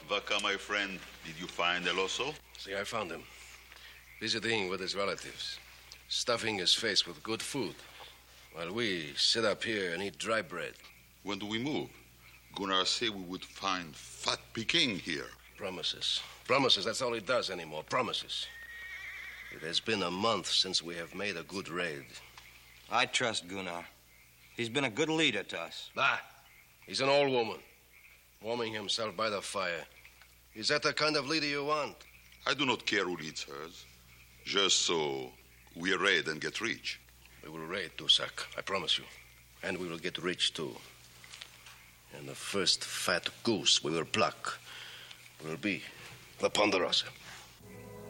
Vaca, my friend, did you find El Oso? See, I found him. Visiting with his relatives. Stuffing his face with good food. While we sit up here and eat dry bread. When do we move? Gunnar said we would find fat Peking here. Promises. Promises, that's all he does anymore. Promises. It has been a month since we have made a good raid. I trust Gunnar. He's been a good leader to us. He's an old woman. Warming himself by the fire. Is that the kind of leader you want? I do not care who leads hers. Just so we raid and get rich. We will raid, Dusak, I promise you. And we will get rich, too. And the first fat goose we will pluck will be the Ponderosa.